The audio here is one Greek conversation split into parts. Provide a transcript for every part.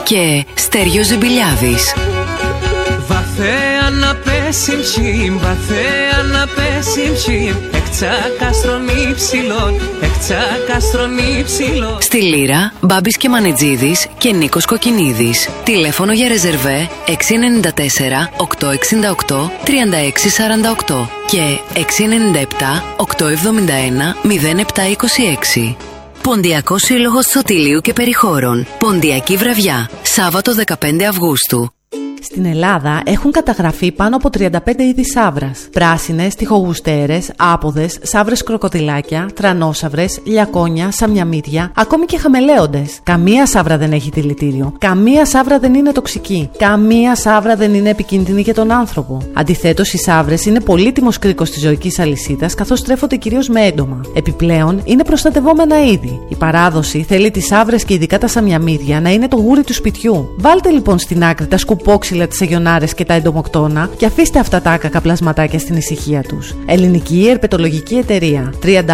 και Στέργιος Ζιμπηλιάδης. Βαθέα να πέσει μχύμ, βαθέα να πέσει μχύμ, εκτσάκαστρον υψηλών, εκτσάκαστρον υψηλών. Στη λύρα, Μπάμπης και Μανετζίδης και Νίκος Κοκκινίδης. Τηλέφωνο για ρεζερβέ 694 868 3648 και 697 871 0726. Ποντιακός Σύλλογος Σωτηλίου και Περιχώρων. Ποντιακή βραδιά, Σάββατο 15 Αυγούστου. Στην Ελλάδα έχουν καταγραφεί πάνω από 35 είδη σαύρας. Πράσινες, τοιχογουστέρες, άποδες, σαύρες κροκοδιλάκια, τρανόσαυρες, λιακόνια, σαμιαμίδια, ακόμη και χαμελέοντες. Καμία σαύρα δεν έχει δηλητήριο. Καμία σαύρα δεν είναι τοξική. Καμία σαύρα δεν είναι επικίνδυνη για τον άνθρωπο. Αντιθέτως, οι σαύρες είναι πολύτιμος κρίκος της ζωικής αλυσίδας, καθώς τρέφονται κυρίως με έντομα. Επιπλέον, είναι προστατευόμενα είδη. Η παράδοση θέλει τις σαύρες και ειδικά τα σαμιαμίδια να είναι το γούρι του σπιτιού. Βάλτε λοιπόν στην άκρη τα σκουπόξυλα, τις αγιονάρες και τα εντομοκτώνα και αφήστε αυτά τα άκακα πλασματάκια στην ησυχία τους. Ελληνική Ερπετολογική Εταιρεία.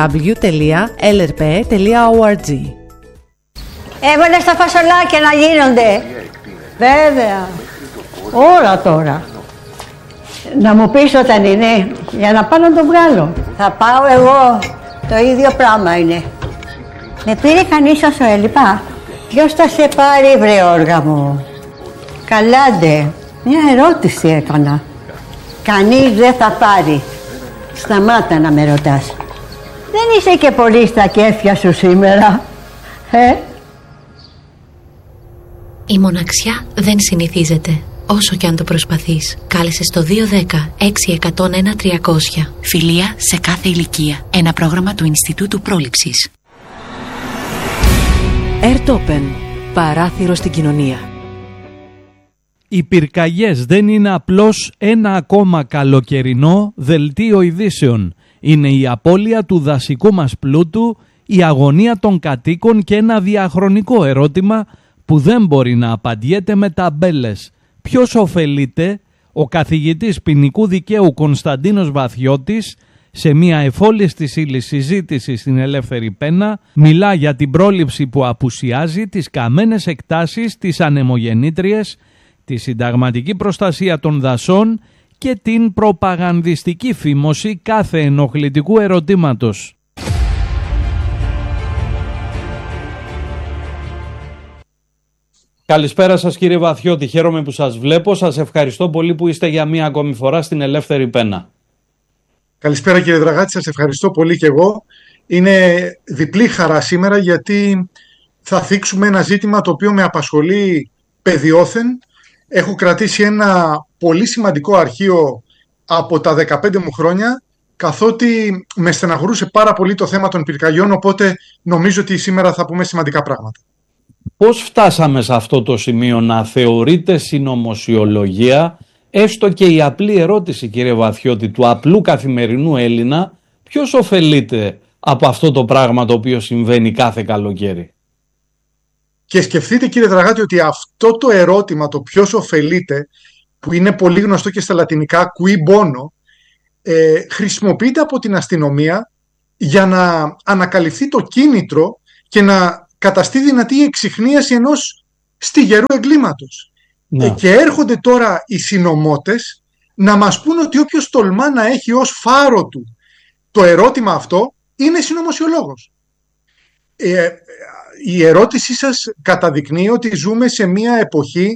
www.lrp.org. Έβαλες τα φασολάκια να γίνονται. Βέβαια. Όλα τώρα. Να μου πεις όταν είναι, για να πάω να το βγάλω. Θα πάω εγώ. Το ίδιο πράγμα είναι. Με πήρε κανείς όσο έλειπα. Ποιος θα σε πάρει, βρε όργα μου? Καλάντε, μια ερώτηση έκανα. Κανείς δεν θα πάρει. Σταμάτα να με ρωτάς. Δεν είσαι και πολύ στα κέφια σου σήμερα, Η μοναξιά δεν συνηθίζεται, όσο και αν το προσπαθείς. Κάλεσε στο 210-6101-300. Φιλία σε κάθε ηλικία. Ένα πρόγραμμα του Ινστιτούτου Πρόληψης. Airtopen. Παράθυρο στην κοινωνία. Οι πυρκαγιές δεν είναι απλώς ένα ακόμα καλοκαιρινό δελτίο ειδήσεων. Είναι η απώλεια του δασικού μας πλούτου, η αγωνία των κατοίκων και ένα διαχρονικό ερώτημα που δεν μπορεί να απαντιέται με ταμπέλες. Ποιος ωφελείται? Ο καθηγητής ποινικού δικαίου Κωνσταντίνος Βαθιώτης, σε μια εφόλιστη συζήτηση στην Ελεύθερη Πένα, μιλά για την πρόληψη που απουσιάζει, τις καμένες εκτάσεις, τις ανεμογεννήτριες, τη συνταγματική προστασία των δασών και την προπαγανδιστική φήμωση κάθε ενοχλητικού ερωτήματος. Καλησπέρα σας κύριε Βαθιώτη, χαίρομαι που σας βλέπω, σας ευχαριστώ πολύ που είστε για μία ακόμη φορά στην Ελεύθερη Πένα. Καλησπέρα κύριε Δραγάτη, σας ευχαριστώ πολύ και εγώ. Είναι διπλή χαρά σήμερα γιατί θα θίξουμε ένα ζήτημα το οποίο με απασχολεί παιδιόθεν. Έχω κρατήσει ένα πολύ σημαντικό αρχείο από τα 15 μου χρόνια, καθότι με στεναχωρούσε πάρα πολύ το θέμα των πυρκαγιών, οπότε νομίζω ότι σήμερα θα πούμε σημαντικά πράγματα. Πώς φτάσαμε σε αυτό το σημείο να θεωρείται συνωμοσιολογία, έστω και η απλή ερώτηση κύριε Βαθιώτη του απλού καθημερινού Έλληνα, ποιος ωφελείται από αυτό το πράγμα το οποίο συμβαίνει κάθε καλοκαίρι? Και σκεφτείτε κύριε Δραγάτη ότι αυτό το ερώτημα, το ποιος ωφελείται, που είναι πολύ γνωστό και στα λατινικά cui bono, χρησιμοποιείται από την αστυνομία για να ανακαλυφθεί το κίνητρο και να καταστεί δυνατή η εξιχνίαση ενός στιγερού εγκλήματος. Και έρχονται τώρα οι συνωμότες να μας πούν ότι όποιος τολμά να έχει ως φάρο του το ερώτημα αυτό είναι συνωμοσιολόγος. Η ερώτησή σας καταδεικνύει ότι ζούμε σε μια εποχή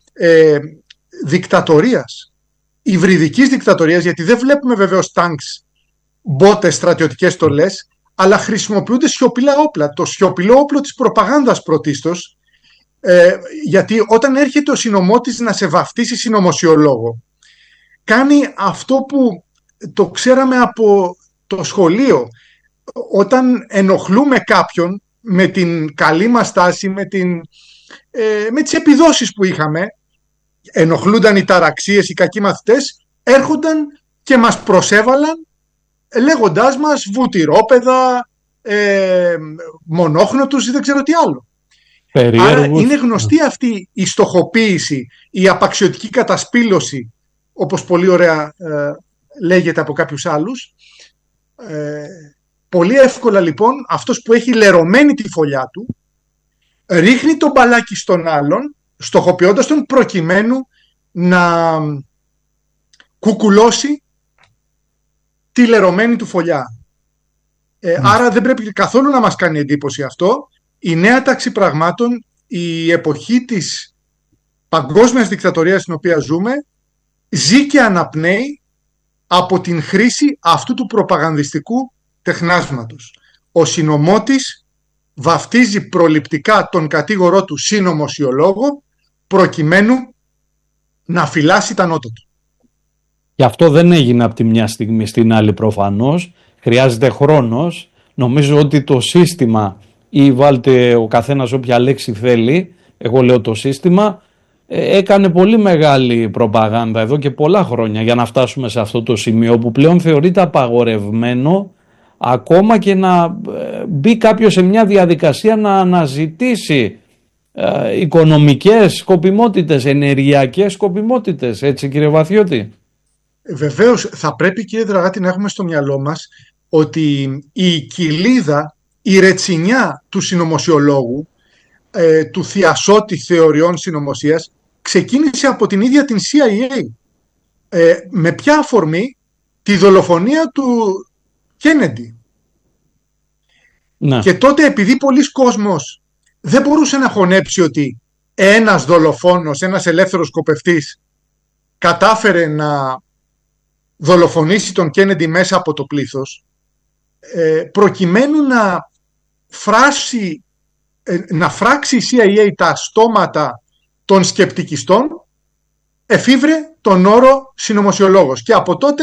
δικτατορίας, υβριδικής δικτατορίας, γιατί δεν βλέπουμε βεβαίως τάγκς, μπότες, στρατιωτικές στολές, αλλά χρησιμοποιούνται σιωπηλά όπλα. Το σιωπηλό όπλο της προπαγάνδας πρωτίστως, γιατί όταν έρχεται ο συνωμότης να σε βαφτίσει συνωμοσιολόγο, κάνει αυτό που το ξέραμε από το σχολείο. Όταν ενοχλούμε κάποιον με την καλή μας τάση, με τις επιδόσεις που είχαμε, ενοχλούνταν οι ταραξίες, οι κακοί μαθητές, έρχονταν και μας προσέβαλαν λέγοντάς μας βουτυρόπεδα, μονόχνοτους ή δεν ξέρω τι άλλο. Άρα είναι γνωστή αυτή η στοχοποίηση, η απαξιωτική κατασπήλωση, όπως πολύ ωραία λέγεται από κάποιους άλλους. Πολύ εύκολα λοιπόν αυτός που έχει λερωμένη τη φωλιά του ρίχνει το μπαλάκι στον άλλον στοχοποιώντας τον προκειμένου να κουκουλώσει τη λερωμένη του φωλιά. Άρα δεν πρέπει καθόλου να μας κάνει εντύπωση αυτό. Η νέα τάξη πραγμάτων, η εποχή της παγκόσμιας δικτατορίας στην οποία ζούμε, ζει και αναπνέει από την χρήση αυτού του προπαγανδιστικού τεχνάσματος. Ο συνωμότης βαφτίζει προληπτικά τον κατήγορό του συνωμοσιολόγο προκειμένου να φυλάσει τα νότα του. Και αυτό δεν έγινε από τη μια στιγμή στην άλλη προφανώς. Χρειάζεται χρόνος. Νομίζω ότι το σύστημα, ή βάλτε ο καθένας όποια λέξη θέλει, εγώ λέω το σύστημα, έκανε πολύ μεγάλη προπαγάνδα εδώ και πολλά χρόνια για να φτάσουμε σε αυτό το σημείο που πλέον θεωρείται απαγορευμένο ακόμα και να μπει κάποιος σε μια διαδικασία να αναζητήσει οικονομικές σκοπιμότητες, ενεργειακές σκοπιμότητες, έτσι κύριε Βαθιώτη? Βεβαίως θα πρέπει, κύριε Δραγάτη, να έχουμε στο μυαλό μας ότι η κοιλίδα, η ρετσινιά του συνωμοσιολόγου, του θειασότη θεωριών συνωμοσίας, ξεκίνησε από την ίδια την CIA. Με ποια αφορμή? Τη δολοφονία του Κέννεντι. Ναι. Και τότε, επειδή πολλοί κόσμος δεν μπορούσε να χωνέψει ότι ένας δολοφόνος, ένας ελεύθερος σκοπευτής κατάφερε να δολοφονήσει τον Κέννεντι μέσα από το πλήθος, προκειμένου να φράξει η CIA τα στόματα των σκεπτικιστών, εφήβρε τον όρο συνωμοσιολόγος. Και από τότε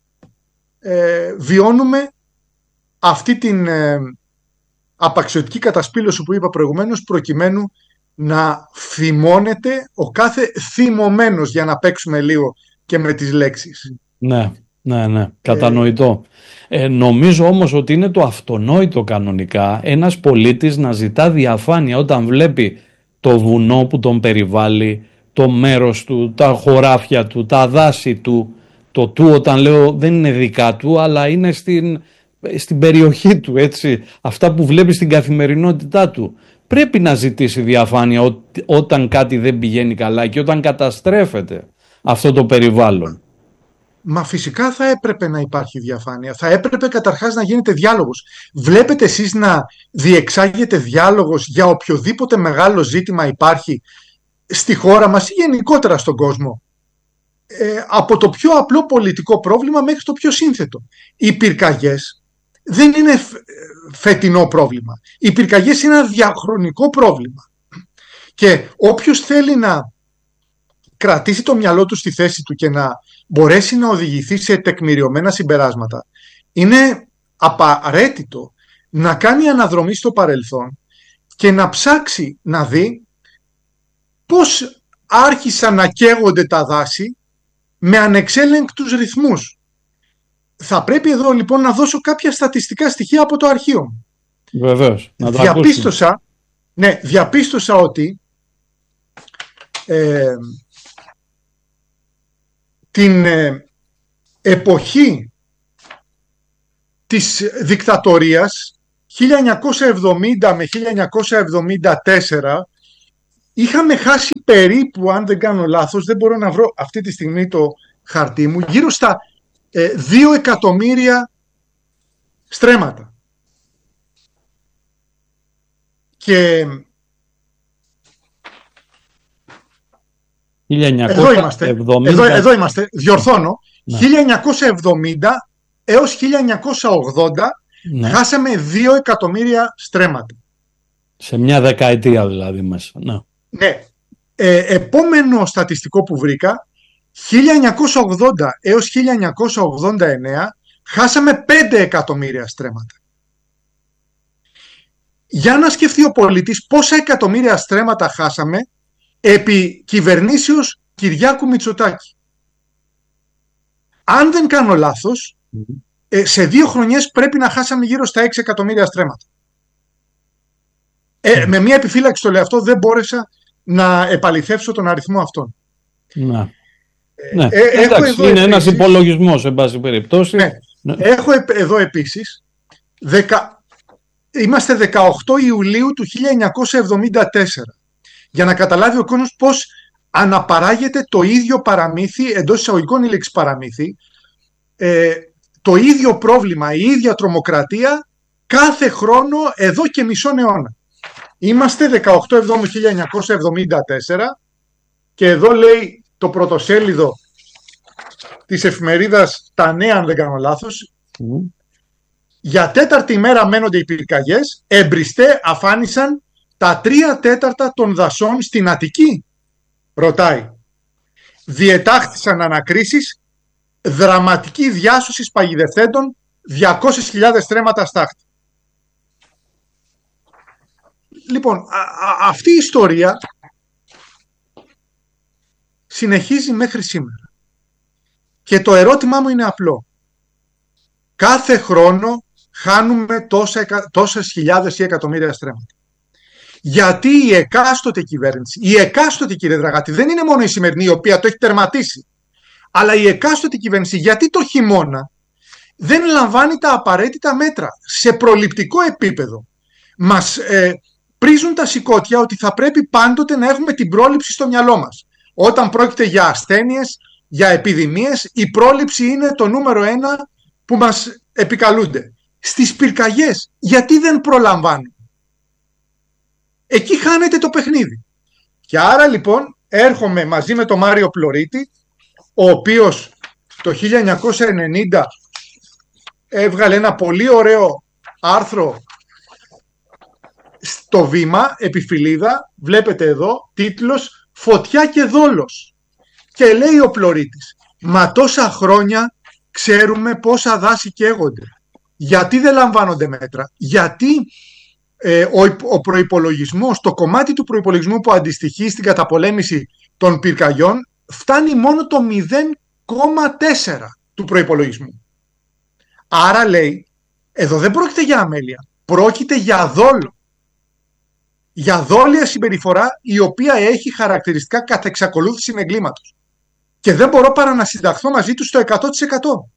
βιώνουμε αυτή την απαξιωτική κατασπήλωση που είπα προηγουμένως, προκειμένου να θυμώνεται ο κάθε θυμωμένος, για να παίξουμε λίγο και με τις λέξεις. Ναι, κατανοητό. Νομίζω όμως ότι είναι το αυτονόητο κανονικά ένας πολίτης να ζητά διαφάνεια όταν βλέπει το βουνό που τον περιβάλλει, το μέρος του, τα χωράφια του, τα δάση του. Το του, όταν λέω, δεν είναι δικά του, αλλά είναι στην περιοχή του, έτσι. Αυτά που βλέπει στην καθημερινότητά του. Πρέπει να ζητήσει διαφάνεια όταν κάτι δεν πηγαίνει καλά και όταν καταστρέφεται αυτό το περιβάλλον. Μα φυσικά θα έπρεπε να υπάρχει διαφάνεια. Θα έπρεπε καταρχάς να γίνεται διάλογος. Βλέπετε εσείς να διεξάγεται διάλογος για οποιοδήποτε μεγάλο ζήτημα υπάρχει στη χώρα μας ή γενικότερα στον κόσμο? Από το πιο απλό πολιτικό πρόβλημα μέχρι το πιο σύνθετο. Οι πυρκαγιές δεν είναι φετινό πρόβλημα. Οι πυρκαγιές είναι ένα διαχρονικό πρόβλημα. Και όποιος θέλει να κρατήσει το μυαλό του στη θέση του και να μπορέσει να οδηγηθεί σε τεκμηριωμένα συμπεράσματα, είναι απαραίτητο να κάνει αναδρομή στο παρελθόν και να ψάξει να δει πώς άρχισαν να καίγονται τα δάση με ανεξέλεγκτους ρυθμούς. Θα πρέπει εδώ λοιπόν να δώσω κάποια στατιστικά στοιχεία από το αρχείο. Βεβαίως. Διαπίστωσα ότι την εποχή της δικτατορίας 1970 με 1974 είχαμε χάσει περίπου, αν δεν κάνω λάθος, δεν μπορώ να βρω αυτή τη στιγμή το χαρτί μου, γύρω στα 2 εκατομμύρια στρέμματα. Και εδώ είμαστε, διορθώνω, 1970 έως 1980 χάσαμε 2 εκατομμύρια στρέμματα. Σε μια δεκαετία δηλαδή μέσα. Ναι. Επόμενο στατιστικό που βρήκα, 1980 έως 1989 χάσαμε 5 εκατομμύρια στρέμματα. Για να σκεφτεί ο πολίτης πόσα εκατομμύρια στρέμματα χάσαμε επί κυβερνήσεως Κυριάκου Μητσοτάκη. Αν δεν κάνω λάθος, σε 2 χρονιές πρέπει να χάσαμε γύρω στα 6 εκατομμύρια στρέμματα. Με μια επιφύλαξη το λέω αυτό, δεν μπόρεσα να επαληθεύσω τον αριθμό αυτόν. Εντάξει, είναι ένας υπολογισμός εν πάση περιπτώσει. Έχω εδώ επίσης, είμαστε 18 Ιουλίου του 1974. για να καταλάβει ο κόσμος πώς αναπαράγεται το ίδιο παραμύθι, εντός εισαγωγικών η λέξη παραμύθι, το ίδιο πρόβλημα, η ίδια τρομοκρατία κάθε χρόνο εδώ και μισό αιώνα. Είμαστε 18/7/1974 και εδώ λέει το πρωτοσέλιδο της εφημερίδας Τα Νέα, αν δεν κάνω λάθος, για 4η μέρα μένονται οι πυρκαγιές, εμπριστέ αφάνισαν τα 3/4 των δασών στην Αττική, ρωτάει. Διετάχθησαν ανακρίσεις, δραματική διάσωση παγιδευτέντων, 200.000 στρέμματα στάχτη. Λοιπόν, αυτή η ιστορία συνεχίζει μέχρι σήμερα. Και το ερώτημά μου είναι απλό. Κάθε χρόνο χάνουμε τόσες χιλιάδες ή εκατομμύρια στρέμματα. Γιατί η εκάστοτε κυβέρνηση, η εκάστοτε, κύριε Δραγάτη, δεν είναι μόνο η σημερινή η οποία το έχει τερματίσει, αλλά η εκάστοτε κυβέρνηση, γιατί το χειμώνα δεν λαμβάνει τα απαραίτητα μέτρα σε προληπτικό επίπεδο. Μας πρίζουν τα σηκώτια ότι θα πρέπει πάντοτε να έχουμε την πρόληψη στο μυαλό μας. Όταν πρόκειται για ασθένειες, για επιδημίες, η πρόληψη είναι το νούμερο 1 που μας επικαλούνται. Στις πυρκαγιές, γιατί δεν προλαμβάνουν? Εκεί χάνεται το παιχνίδι. Και άρα λοιπόν έρχομαι μαζί με τον Μάριο Πλωρίτη, ο οποίος το 1990 έβγαλε ένα πολύ ωραίο άρθρο στο Βήμα, επιφυλίδα, βλέπετε εδώ, τίτλος «Φωτιά και δόλος». Και λέει ο Πλωρίτης, μα τόσα χρόνια ξέρουμε πόσα δάση καίγονται. Γιατί δεν λαμβάνονται μέτρα? Γιατί ο προϋπολογισμός, το κομμάτι του προϋπολογισμού που αντιστοιχεί στην καταπολέμηση των πυρκαγιών φτάνει μόνο το 0,4 του προϋπολογισμού. Άρα λέει, εδώ δεν πρόκειται για αμέλεια, πρόκειται για δόλο. Για δόλια συμπεριφορά η οποία έχει χαρακτηριστικά κατά εξακολούθηση εγκλήματος. Και δεν μπορώ παρά να συνταχθώ μαζί του στο 100%.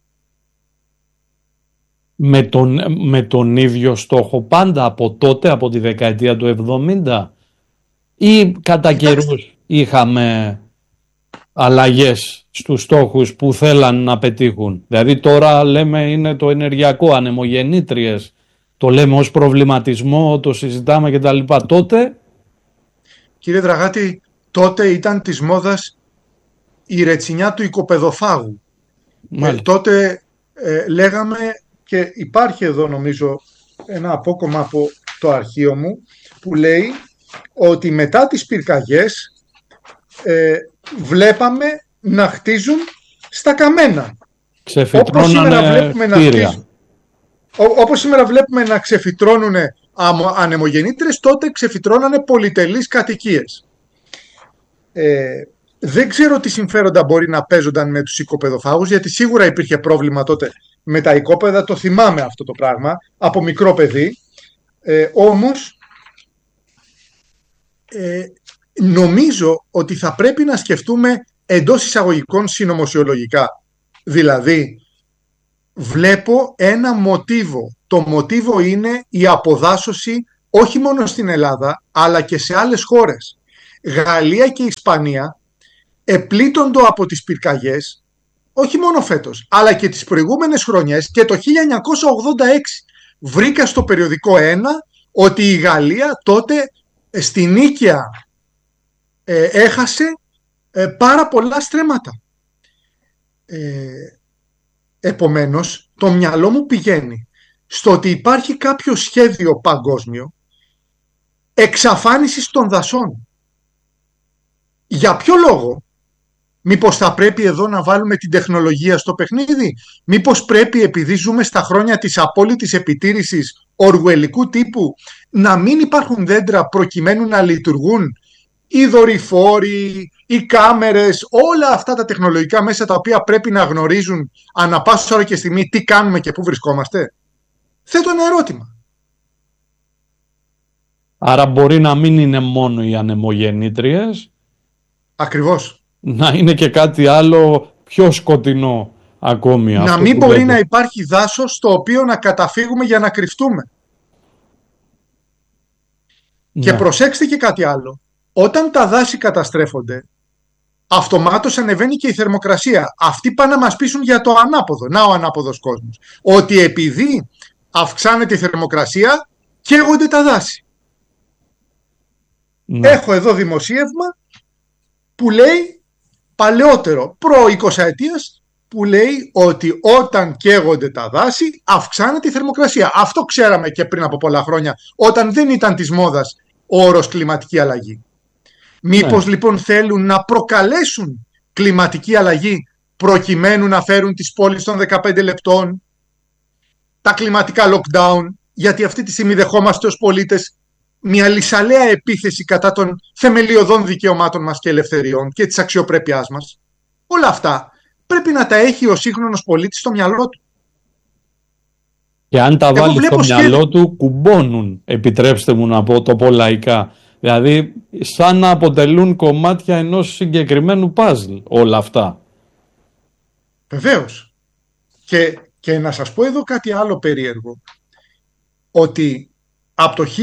Με τον ίδιο στόχο πάντα από τότε, από τη δεκαετία του 70, ή κατά καιρούς είχαμε αλλαγές στους στόχους που θέλαν να πετύχουν? Δηλαδή τώρα λέμε είναι το ενεργειακό, ανεμογεννήτριες, το λέμε ως προβληματισμό, το συζητάμε κτλ. Τότε, κύριε Δραγάτη, τότε ήταν της μόδας η ρετσινιά του οικοπεδοφάγου. Τότε λέγαμε, και υπάρχει εδώ νομίζω ένα απόκομμα από το αρχείο μου, που λέει ότι μετά τις πυρκαγιές βλέπαμε να χτίζουν στα καμένα. Όπως σήμερα βλέπουμε να ξεφυτρώνουν ανεμογεννήτρες, τότε ξεφυτρώνανε πολυτελείς κατοικίες. Δεν ξέρω τι συμφέροντα μπορεί να παίζονταν με τους οικοπεδοφάγους, γιατί σίγουρα υπήρχε πρόβλημα τότε με τα οικόπεδα, το θυμάμαι αυτό το πράγμα από μικρό παιδί. Όμως νομίζω ότι θα πρέπει να σκεφτούμε εντός εισαγωγικών συνωμοσιολογικά. Δηλαδή βλέπω ένα μοτίβο. Το μοτίβο είναι η αποδάσωση όχι μόνο στην Ελλάδα αλλά και σε άλλες χώρες. Γαλλία και Ισπανία επλήττονται από τις πυρκαγιές όχι μόνο φέτος αλλά και τις προηγούμενες χρονιές, και το 1986 βρήκα στο περιοδικό 1 ότι η Γαλλία τότε στην Νίκαια έχασε πάρα πολλά στρέμματα. Επομένως το μυαλό μου πηγαίνει στο ότι υπάρχει κάποιο σχέδιο παγκόσμιο εξαφάνισης των δασών. Για ποιο λόγο? Μήπως θα πρέπει εδώ να βάλουμε την τεχνολογία στο παιχνίδι? Μήπως πρέπει, επειδή ζούμε στα χρόνια της απόλυτης επιτήρησης οργουελικού τύπου, να μην υπάρχουν δέντρα προκειμένου να λειτουργούν οι δορυφόροι, οι κάμερες, όλα αυτά τα τεχνολογικά μέσα τα οποία πρέπει να γνωρίζουν ανά πάσα ώρα και στιγμή τι κάνουμε και πού βρισκόμαστε? Θέτω ένα ερώτημα. Άρα μπορεί να μην είναι μόνο οι ανεμογεννήτριες. Ακριβώς. Να είναι και κάτι άλλο πιο σκοτεινό ακόμη. Να μην μπορεί να υπάρχει δάσος στο οποίο να καταφύγουμε για να κρυφτούμε. Ναι. Και προσέξτε και κάτι άλλο. όταν τα δάση καταστρέφονται, αυτομάτως ανεβαίνει και η θερμοκρασία. Αυτοί πάνε να μας πείσουν για το ανάποδο. Να ο ανάποδος κόσμος. Ότι επειδή αυξάνεται η θερμοκρασία, καίγονται τα δάση. Ναι. Έχω εδώ δημοσίευμα που λέει, παλαιότερο, προ 20 ετίας, που λέει ότι όταν καίγονται τα δάση αυξάνεται η θερμοκρασία. Αυτό ξέραμε και πριν από πολλά χρόνια, όταν δεν ήταν της μόδας ο όρος κλιματική αλλαγή. Μήπως λοιπόν θέλουν να προκαλέσουν κλιματική αλλαγή προκειμένου να φέρουν τις πόλεις των 15 λεπτών, τα κλιματικά lockdown, γιατί αυτή τη στιγμή δεχόμαστε ως πολίτες μια λυσαλέα επίθεση κατά των θεμελιωδών δικαιωμάτων μας και ελευθεριών και της αξιοπρέπειάς μας. Όλα αυτά πρέπει να τα έχει ο σύγχρονος πολίτης στο μυαλό του. Και αν τα βάλει στο μυαλό του, κουμπώνουν, επιτρέψτε μου να πω το πω λαϊκά. Δηλαδή, σαν να αποτελούν κομμάτια ενός συγκεκριμένου παζλ όλα αυτά. Βεβαίως. Και να σας πω εδώ κάτι άλλο περίεργο. Ότι από το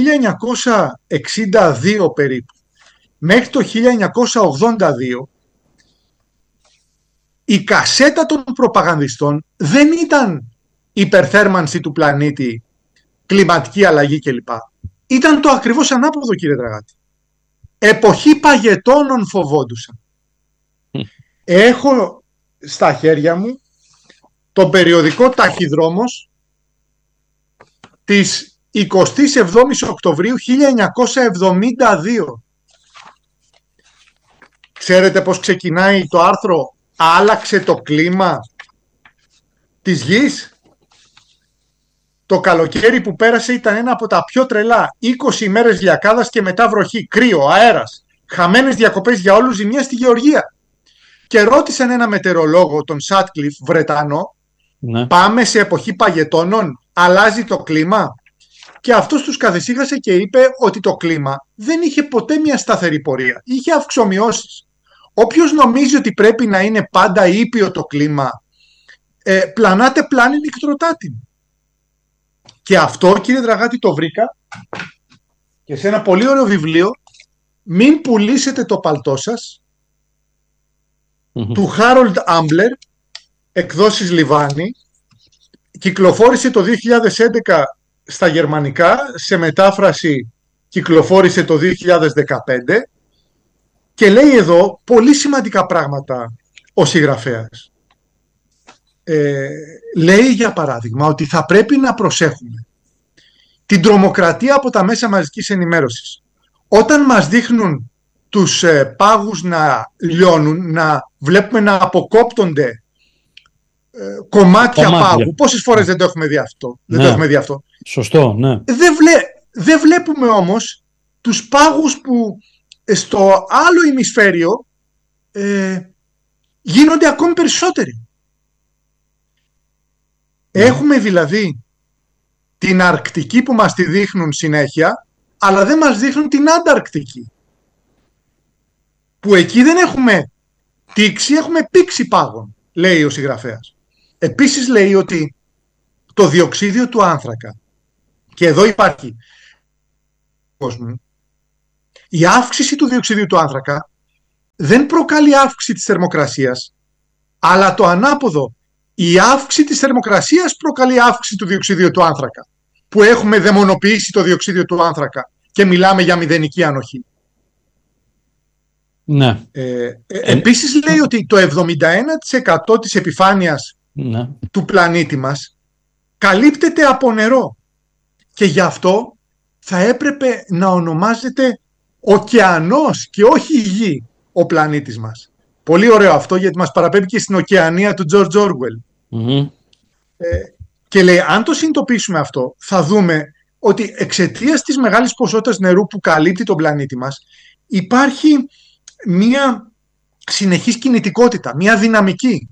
1962 περίπου μέχρι το 1982 η κασέτα των προπαγανδιστών δεν ήταν υπερθέρμανση του πλανήτη, κλιματική αλλαγή κλπ. Ήταν το ακριβώς ανάποδο, κύριε Δραγάτη. Εποχή παγετώνων φοβόντουσαν. Έχω στα χέρια μου το περιοδικό Ταχυδρόμος της 27ης Οκτωβρίου 1972. Ξέρετε πώς ξεκινάει το άρθρο «Άλλαξε το κλίμα της γης»? Το καλοκαίρι που πέρασε ήταν ένα από τα πιο τρελά. 20 ημέρες λιακάδας και μετά βροχή, κρύο, αέρας, χαμένες διακοπές για όλους, ζημιά στη Γεωργία. Και ρώτησαν ένα μετεωρολόγο, τον Σάτκλιφ, Βρετανό, πάμε σε εποχή παγετώνων, αλλάζει το κλίμα? Και αυτός τους καθησύχασε και είπε ότι το κλίμα δεν είχε ποτέ μια σταθερή πορεία. Είχε αυξομοιώσεις. Όποιος νομίζει ότι πρέπει να είναι πάντα ήπιο το κλίμα, πλανάται πλάνη νικτροτάτην. Και αυτό, κύριε Δραγάτη, το βρήκα και σε ένα πολύ ωραίο βιβλίο, «Μην πουλήσετε το παλτό σας», του Χάρολντ Άμπλερ, εκδόσεις Λιβάνι. Κυκλοφόρησε το 2011 στα γερμανικά, σε μετάφραση κυκλοφόρησε το 2015 και λέει εδώ πολύ σημαντικά πράγματα ο συγγραφέας. Λέει για παράδειγμα ότι θα πρέπει να προσέχουμε την τρομοκρατία από τα μέσα μαζικής ενημέρωσης. Όταν μας δείχνουν τους πάγους να λιώνουν, να βλέπουμε να αποκόπτονται κομμάτια πάγου. Πόσες φορές δεν το έχουμε δει αυτό? Ναι. Δεν το έχουμε δει αυτό. Σωστό, ναι. Δεν βλέπουμε όμως τους πάγους που στο άλλο ημισφαίριο γίνονται ακόμη περισσότεροι. Έχουμε δηλαδή την Αρκτική που μας τη δείχνουν συνέχεια, αλλά δεν μας δείχνουν την Ανταρκτική. Που εκεί δεν έχουμε τήξη, έχουμε πήξη πάγων, λέει ο συγγραφέας. Επίσης λέει ότι το διοξίδιο του άνθρακα, και εδώ υπάρχει η αύξηση του διοξιδίου του άνθρακα δεν προκαλεί αύξηση της θερμοκρασίας, αλλά το ανάποδο. Η αύξηση της θερμοκρασίας προκαλεί αύξηση του διοξιδίου του άνθρακα, που έχουμε δαιμονοποιήσει το διοξίδιο του άνθρακα και μιλάμε για μηδενική ανοχή. Ναι. Επίσης λέει ότι το 71% της επιφάνειας του πλανήτη μας καλύπτεται από νερό και γι' αυτό θα έπρεπε να ονομάζεται ωκεανός και όχι γη ο πλανήτης μας. Πολύ ωραίο αυτό, γιατί μας παραπέμπει και στην ωκεανία του George Orwell. Και λέει, αν το συνειδητοποιήσουμε αυτό, θα δούμε ότι εξαιτίας της μεγάλης ποσότητας νερού που καλύπτει τον πλανήτη μας, υπάρχει μία συνεχής κινητικότητα, μία δυναμική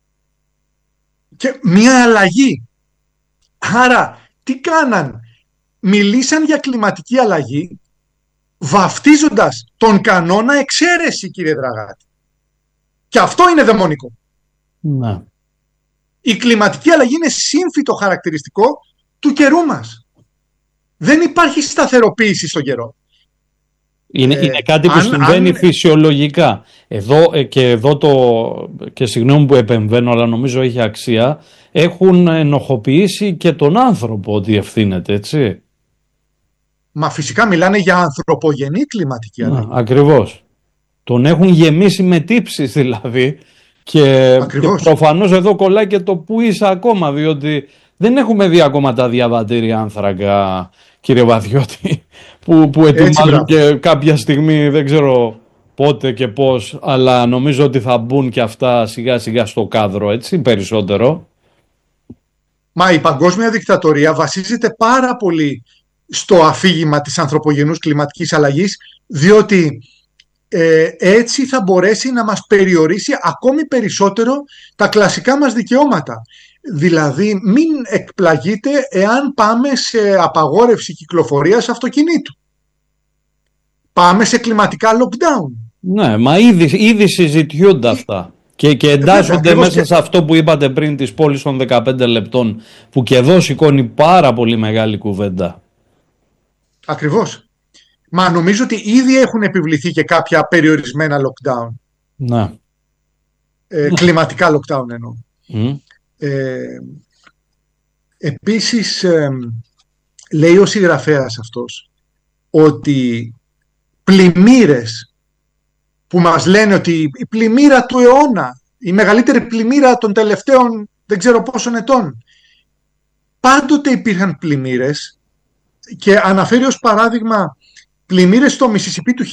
και μία αλλαγή. Άρα, τι κάναν? Μιλήσαν για κλιματική αλλαγή, βαφτίζοντας τον κανόνα εξαίρεση, κύριε Δραγάτη. Και αυτό είναι δαιμονικό. Ναι. Η κλιματική αλλαγή είναι σύμφυτο χαρακτηριστικό του καιρού μας. Δεν υπάρχει σταθεροποίηση στον καιρό. Είναι κάτι που συμβαίνει φυσιολογικά. Και συγγνώμη που επεμβαίνω, αλλά νομίζω έχει αξία, έχουν ενοχοποιήσει και τον άνθρωπο ότι ευθύνεται, έτσι. Μα φυσικά μιλάνε για ανθρωπογενή κλιματική αλλαγή. Ακριβώς. Τον έχουν γεμίσει με τύψεις δηλαδή. Και προφανώς εδώ κολλάει και το που είσαι ακόμα, διότι δεν έχουμε δει ακόμα τα διαβατήρια άνθρακα, κύριε Βαθιώτη, που ετοιμάζουν και κάποια στιγμή, δεν ξέρω πότε και πώς, αλλά νομίζω ότι θα μπουν και αυτά σιγά σιγά στο κάδρο, έτσι, περισσότερο. Μα η παγκόσμια δικτατορία βασίζεται πάρα πολύ στο αφήγημα της ανθρωπογενούς κλιματικής αλλαγής, διότι έτσι θα μπορέσει να μας περιορίσει ακόμη περισσότερο τα κλασικά μας δικαιώματα. Δηλαδή μην εκπλαγείτε εάν πάμε σε απαγόρευση κυκλοφορίας αυτοκινήτου. Πάμε σε κλιματικά lockdown. Ναι, μα ήδη συζητιούνται αυτά. Και εντάσσονται μέσα σε αυτό που είπατε πριν, της πόλης των 15 λεπτών, που και εδώ σηκώνει πάρα πολύ μεγάλη κουβέντα. Ακριβώς. Μα νομίζω ότι ήδη έχουν επιβληθεί και κάποια περιορισμένα lockdown. Ναι. Κλιματικά lockdown εννοώ. Επίσης λέει ο συγγραφέας αυτός ότι πλημμύρες που μας λένε ότι η πλημμύρα του αιώνα, η μεγαλύτερη πλημμύρα των τελευταίων δεν ξέρω πόσων ετών, πάντοτε υπήρχαν πλημμύρες, και αναφέρει ως παράδειγμα πλημμύρες στο Μισισιπί του 1927,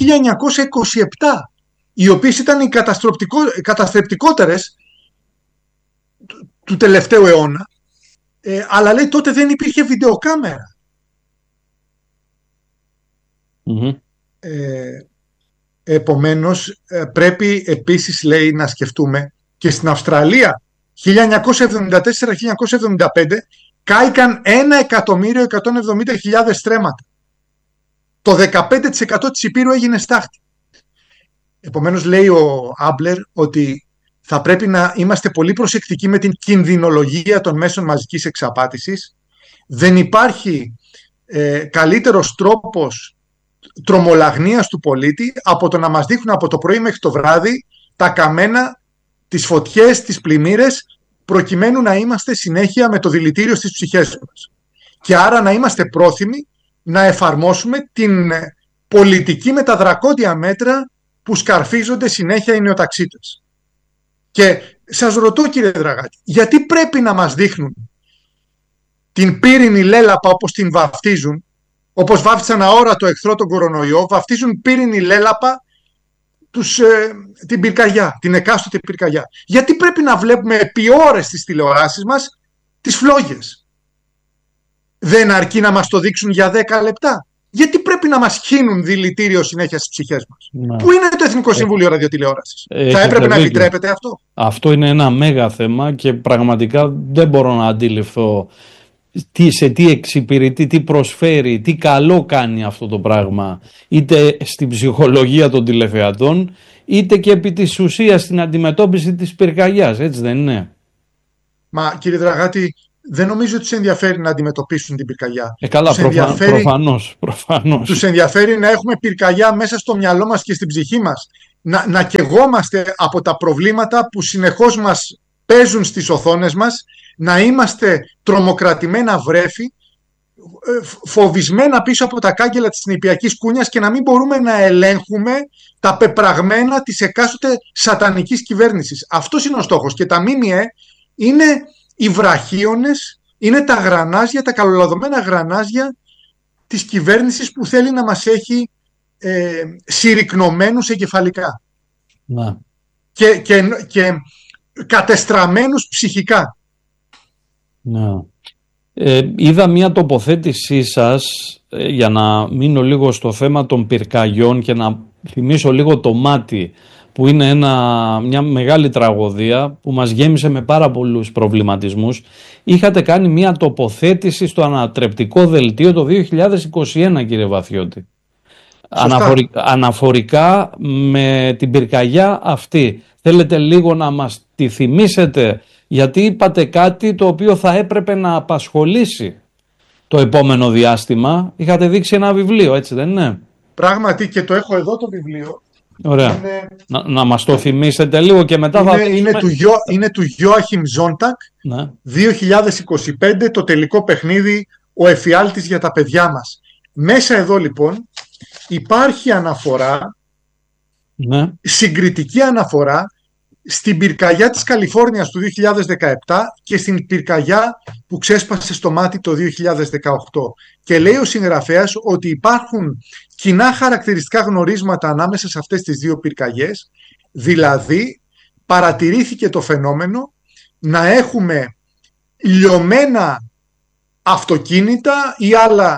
οι οποίες ήταν οι καταστρεπτικότερες του τελευταίου αιώνα, αλλά λέει τότε δεν υπήρχε βιντεοκάμερα. Επομένως πρέπει επίσης, λέει, να σκεφτούμε και στην Αυστραλία 1974-1975 κάηκαν 1.170.000 στρέμματα. Το 15% της Υπήρου έγινε στάχτη. Επομένως λέει ο Άμπλερ ότι θα πρέπει να είμαστε πολύ προσεκτικοί με την κινδυνολογία των μέσων μαζικής εξαπάτησης. Δεν υπάρχει καλύτερος τρόπος τρομολαγνίας του πολίτη από το να μας δείχνουν από το πρωί μέχρι το βράδυ τα καμένα, τις φωτιές, τις πλημμύρες, προκειμένου να είμαστε συνέχεια με το δηλητήριο στις ψυχές μας. Και άρα να είμαστε πρόθυμοι να εφαρμόσουμε την πολιτική με τα δρακόντια μέτρα που σκαρφίζονται συνέχεια οι νεοταξίτες. Και σας ρωτώ, κύριε Δραγάτη, γιατί πρέπει να μας δείχνουν την πύρινη λέλαπα, όπως την βαφτίζουν, όπως βάφτισαν αόρατο εχθρό τον κορονοϊό, βαφτίζουν πύρινη λέλαπα την πυρκαγιά, την εκάστοτε πυρκαγιά. Γιατί πρέπει να βλέπουμε επί ώρες στις τηλεοράσεις μας τις φλόγες? Δεν αρκεί να μας το δείξουν για 10 λεπτά? Γιατί πρέπει να μας χύνουν δηλητήριο συνέχεια στις ψυχές μας? Πού είναι το Εθνικό Συμβούλιο Ραδιοτηλεόρασης? Θα έπρεπε να επιτρέπεται αυτό? Αυτό είναι ένα μέγα θέμα και πραγματικά δεν μπορώ να αντιληφθώ σε τι εξυπηρετεί, τι προσφέρει, τι καλό κάνει αυτό το πράγμα, είτε στην ψυχολογία των τηλεθεατών, είτε και επί της ουσίας στην αντιμετώπιση της πυρκαγιάς, έτσι δεν είναι? Μα κύριε Δραγάτη, δεν νομίζω ότι τους ενδιαφέρει να αντιμετωπίσουν την πυρκαγιά. Καλά, προφανώς. Τους ενδιαφέρει να έχουμε πυρκαγιά μέσα στο μυαλό μας και στην ψυχή μας. Να καιγόμαστε από τα προβλήματα που συνεχώς μας παίζουν στις οθόνες μας, να είμαστε τρομοκρατημένα βρέφη, φοβισμένα πίσω από τα κάγκελα της νηπιακής κούνιας και να μην μπορούμε να ελέγχουμε τα πεπραγμένα της εκάστοτε σατανικής κυβέρνησης. Αυτός είναι ο στόχος. Και τα ΜΜΕ είναι οι βραχίονες, είναι τα γρανάζια, τα καλολαδωμένα γρανάζια της κυβέρνησης που θέλει να μας έχει συρρυκνωμένους εγκεφαλικά. Να. Και κατεστραμμένους ψυχικά. Ναι. Είδα μια τοποθέτησή σας, για να μείνω λίγο στο θέμα των πυρκαγιών και να θυμίσω λίγο το Μάτι, που είναι μια μεγάλη τραγωδία που μας γέμισε με πάρα πολλούς προβληματισμούς. Είχατε κάνει μια τοποθέτηση στο ανατρεπτικό δελτίο το 2021, κύριε Βαθιώτη. Αναφορικά με την πυρκαγιά αυτή. Θέλετε λίγο να μας τη θυμίσετε, γιατί είπατε κάτι το οποίο θα έπρεπε να απασχολήσει το επόμενο διάστημα. Είχατε δείξει ένα βιβλίο, έτσι δεν είναι? Πράγματι, και το έχω εδώ το βιβλίο. Ωραία. Να μας το θυμίσετε λίγο και μετά είναι του Γιώαχιμ Ζόντακ, ναι. 2025, το τελικό παιχνίδι, ο εφιάλτης για τα παιδιά μας. Μέσα εδώ λοιπόν υπάρχει αναφορά, ναι. Συγκριτική αναφορά στην πυρκαγιά της Καλιφόρνιας του 2017 και στην πυρκαγιά που ξέσπασε στο μάτι το 2018. Και λέει ο συγγραφέας ότι υπάρχουν κοινά χαρακτηριστικά γνωρίσματα ανάμεσα σε αυτές τις δύο πυρκαγιές, δηλαδή παρατηρήθηκε το φαινόμενο να έχουμε λιωμένα αυτοκίνητα ή άλλα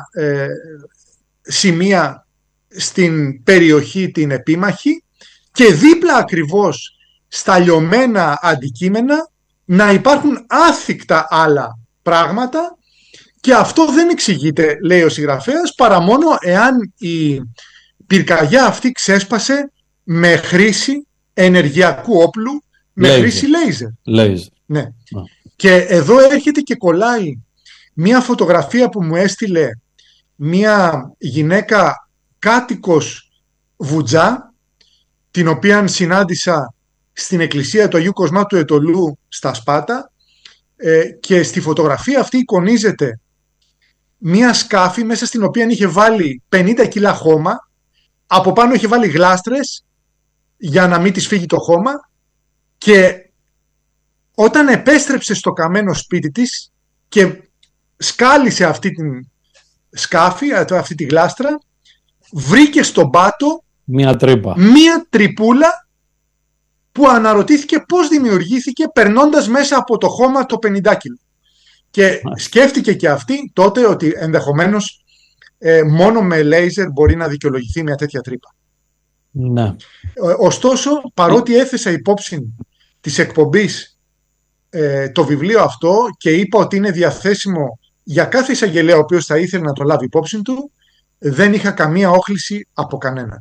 σημεία στην περιοχή την επίμαχη και δίπλα ακριβώς στα λιωμένα αντικείμενα να υπάρχουν άθικτα άλλα πράγματα, και αυτό δεν εξηγείται, λέει ο συγγραφέας, παρά μόνο εάν η πυρκαγιά αυτή ξέσπασε με χρήση ενεργειακού όπλου, με χρήση λέιζερ. Ναι. Και εδώ έρχεται και κολλάει μία φωτογραφία που μου έστειλε μία γυναίκα κάτοικος Βουτζά, την οποία συνάντησα στην εκκλησία του Αγίου Κοσμά του Ετωλού στα Σπάτα, και στη φωτογραφία αυτή εικονίζεται μία σκάφη μέσα στην οποία είχε βάλει 50 κιλά χώμα, από πάνω είχε βάλει γλάστρες για να μην της φύγει το χώμα, και όταν επέστρεψε στο καμένο σπίτι της και σκάλισε αυτή την σκάφη, αυτή τη γλάστρα, βρήκε στον πάτο μία τρυπούλα που αναρωτήθηκε πώς δημιουργήθηκε περνώντας μέσα από το χώμα το 50 κιλό. Και σκέφτηκε και αυτή τότε ότι ενδεχομένως μόνο με λέιζερ μπορεί να δικαιολογηθεί μια τέτοια τρύπα. Ναι. Ωστόσο, παρότι έθεσα υπόψη της εκπομπής το βιβλίο αυτό και είπα ότι είναι διαθέσιμο για κάθε εισαγγελέα ο οποίος θα ήθελε να το λάβει υπόψη του, δεν είχα καμία όχληση από κανέναν.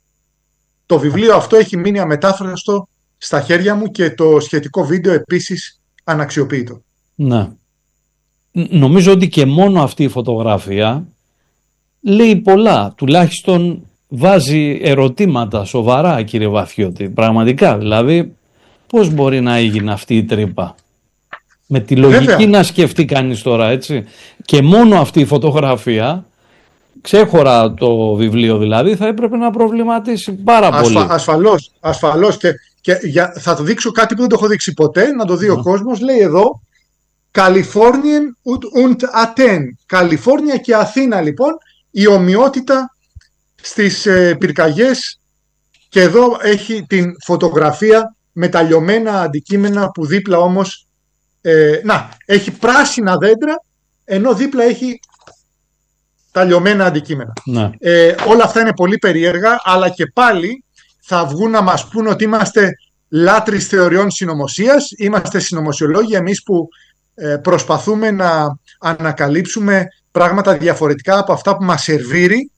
Το βιβλίο αυτό έχει μείνει αμετάφραστο στα χέρια μου και το σχετικό βίντεο επίσης αναξιοποιητό. Ναι. Νομίζω ότι και μόνο αυτή η φωτογραφία λέει πολλά. Τουλάχιστον βάζει ερωτήματα σοβαρά, κύριε Βαθιώτη. Πραγματικά, δηλαδή, πώς μπορεί να έγινε αυτή η τρύπα? Με τη λογική βέβαια να σκεφτεί κανείς τώρα, έτσι. Και μόνο αυτή η φωτογραφία, ξέχωρα το βιβλίο δηλαδή, θα έπρεπε να προβληματίσει πάρα πολύ. Ασφαλώς. Και θα το δείξω κάτι που δεν το έχω δείξει ποτέ, να το δει ο κόσμος. Λέει εδώ Californian und Athen. Καλιφόρνια και Αθήνα λοιπόν, η ομοιότητα στις πυρκαγιές, και εδώ έχει την φωτογραφία με τα λιωμένα αντικείμενα που δίπλα όμως έχει πράσινα δέντρα, ενώ δίπλα έχει τα λιωμένα αντικείμενα. Ναι. Όλα αυτά είναι πολύ περίεργα, αλλά και πάλι θα βγουν να μας πούν ότι είμαστε λάτρεις θεωριών συνωμοσίας, είμαστε συνωμοσιολόγοι εμείς που προσπαθούμε να ανακαλύψουμε πράγματα διαφορετικά από αυτά που μας σερβίρει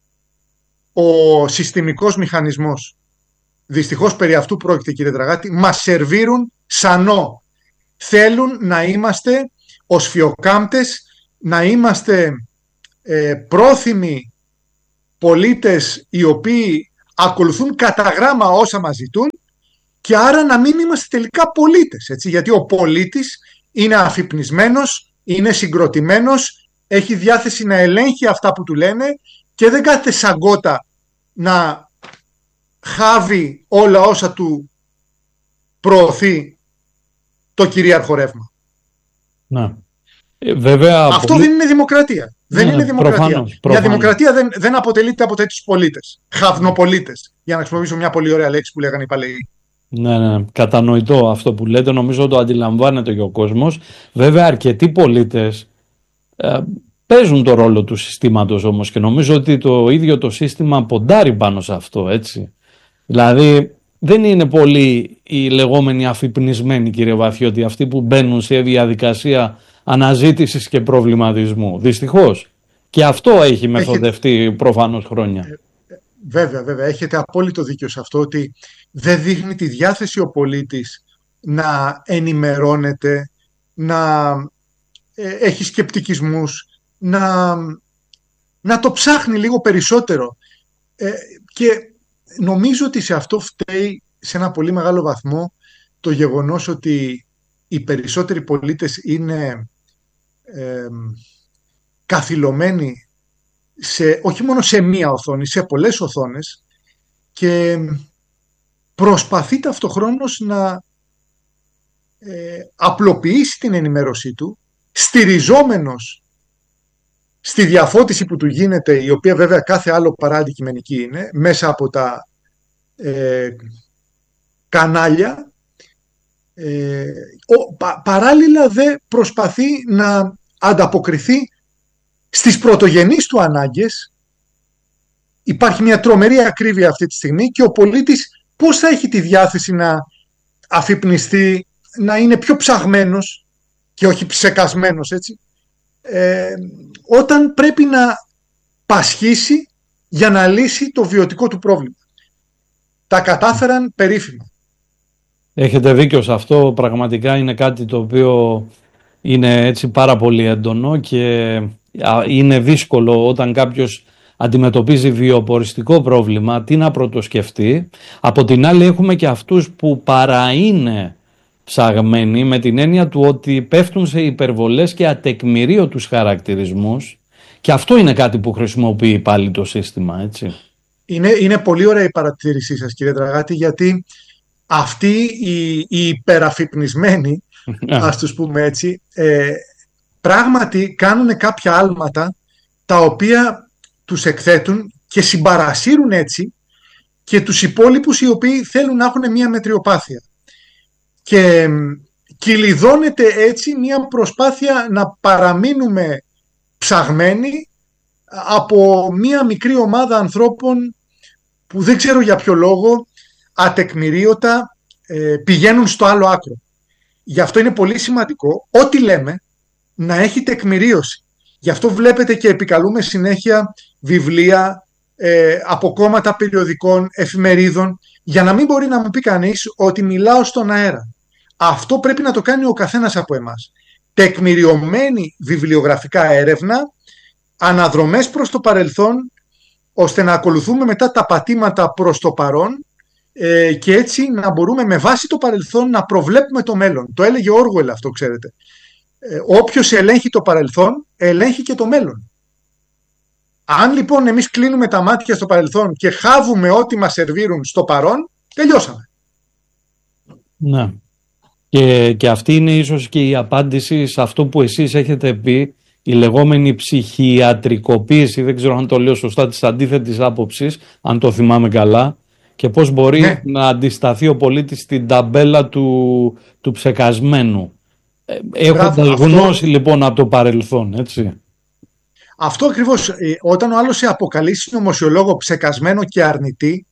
ο συστημικός μηχανισμός. Δυστυχώς περί αυτού πρόκειται, κύριε Δραγάτη. Μας σερβίρουν σανό. Θέλουν να είμαστε οσφιοκάμπτες, να είμαστε πρόθυμοι πολίτες οι οποίοι ακολουθούν κατά γράμμα όσα μας ζητούν, και άρα να μην είμαστε τελικά πολίτες, έτσι, γιατί ο πολίτης είναι αφυπνισμένος, είναι συγκροτημένος, έχει διάθεση να ελέγχει αυτά που του λένε και δεν κάθεται σαν γκότα να χάβει όλα όσα του προωθεί το κυρίαρχο ρεύμα. Να. Βέβαια, αυτό δεν είναι δημοκρατία. Δεν είναι δημοκρατία. Προφανώς. Μια δημοκρατία δεν αποτελείται από τέτοιους πολίτες. Χαυνοπολίτες. Για να χρησιμοποιήσω μια πολύ ωραία λέξη που λέγανε οι παλαιοί. Ναι, κατανοητό αυτό που λέτε. Νομίζω το αντιλαμβάνεται και ο κόσμος. Βέβαια, αρκετοί πολίτες παίζουν το ρόλο του συστήματος όμως, και νομίζω ότι το ίδιο το σύστημα ποντάρει πάνω σε αυτό, έτσι. Δηλαδή, δεν είναι πολλοί οι λεγόμενοι αφυπνισμένοι, κύριε Βαθιώτη, αυτοί που μπαίνουν σε διαδικασία αναζήτησης και προβληματισμού. Δυστυχώς. Και αυτό έχει μεθοδευτεί προφανώς χρόνια. Βέβαια. Έχετε απόλυτο δίκιο σε αυτό, ότι δεν δείχνει τη διάθεση ο πολίτης να ενημερώνεται, να έχει σκεπτικισμούς, να το ψάχνει λίγο περισσότερο. Και νομίζω ότι σε αυτό φταίει σε ένα πολύ μεγάλο βαθμό το γεγονός ότι οι περισσότεροι πολίτες είναι καθυλωμένοι όχι μόνο σε μία οθόνη, σε πολλές οθόνες, και προσπαθεί ταυτοχρόνως να απλοποιήσει την ενημέρωσή του, στηριζόμενος στη διαφώτιση που του γίνεται, η οποία βέβαια κάθε άλλο παρά αντικειμενική είναι, μέσα από τα κανάλια. Παράλληλα δε προσπαθεί να ανταποκριθεί στις πρωτογενείς του ανάγκες. Υπάρχει μια τρομερή ακρίβεια αυτή τη στιγμή και ο πολίτης πώς θα έχει τη διάθεση να αφυπνιστεί, να είναι πιο ψαγμένος και όχι ψεκασμένος, έτσι, όταν πρέπει να πασχίσει για να λύσει το βιωτικό του πρόβλημα. Τα κατάφεραν περίφημα. Έχετε δίκιο σε αυτό. Πραγματικά είναι κάτι το οποίο είναι έτσι πάρα πολύ έντονο και είναι δύσκολο όταν κάποιος αντιμετωπίζει βιοποριστικό πρόβλημα τι να πρωτοσκεφτεί. Από την άλλη έχουμε και αυτούς που παρά είναι ψαγμένοι, με την έννοια του ότι πέφτουν σε υπερβολές και ατεκμηρίωτους χαρακτηρισμούς, και αυτό είναι κάτι που χρησιμοποιεί πάλι το σύστημα, έτσι. Είναι πολύ ωραία η παρατήρησή σας, κύριε Δραγάτη, γιατί αυτοί οι υπεραφυπνισμένοι, ας τους πούμε έτσι, πράγματι κάνουν κάποια άλματα τα οποία τους εκθέτουν και συμπαρασύρουν έτσι και τους υπόλοιπους οι οποίοι θέλουν να έχουν μια μετριοπάθεια. Και κυλιδώνεται έτσι μια προσπάθεια να παραμείνουμε ψαγμένοι από μια μικρή ομάδα ανθρώπων που δεν ξέρω για ποιο λόγο ατεκμηρίωτα πηγαίνουν στο άλλο άκρο. Γι' αυτό είναι πολύ σημαντικό ό,τι λέμε να έχει τεκμηρίωση. Γι' αυτό βλέπετε και επικαλούμε συνέχεια βιβλία από κόμματα περιοδικών, εφημερίδων, για να μην μπορεί να μου πει κανείς ότι μιλάω στον αέρα. Αυτό πρέπει να το κάνει ο καθένας από εμάς. Τεκμηριωμένη βιβλιογραφικά έρευνα, αναδρομές προς το παρελθόν, ώστε να ακολουθούμε μετά τα πατήματα προς το παρόν και έτσι να μπορούμε με βάση το παρελθόν να προβλέπουμε το μέλλον. Το έλεγε ο Όργουελ αυτό, ξέρετε. Όποιος ελέγχει το παρελθόν, ελέγχει και το μέλλον. Αν λοιπόν εμείς κλείνουμε τα μάτια στο παρελθόν και χάβουμε ό,τι μας σερβίρουν στο παρόν, τελειώσαμε. Ναι. Και αυτή είναι ίσως και η απάντηση σε αυτό που εσείς έχετε πει, η λεγόμενη ψυχιατρικοποίηση, δεν ξέρω αν το λέω σωστά, της αντίθετης άποψης, αν το θυμάμαι καλά, και πώς μπορεί να αντισταθεί ο πολίτης στην ταμπέλα του ψεκασμένου. Έχοντας γνώση λοιπόν από το παρελθόν, έτσι. Αυτό ακριβώς, όταν ο άλλος σε αποκαλεί συνωμοσιολόγο ψεκασμένο και αρνητή,